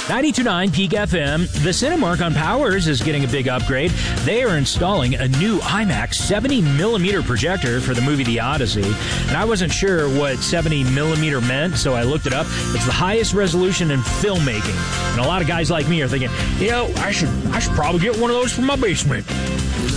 92.9 Peak FM. The Cinemark on Powers is getting a big upgrade. They are installing a new IMAX 70mm projector for the movie The Odyssey. And I wasn't sure what 70mm meant, so I looked it up. It's the highest resolution in filmmaking. And a lot of guys like me are thinking, I should probably get one of those for my basement.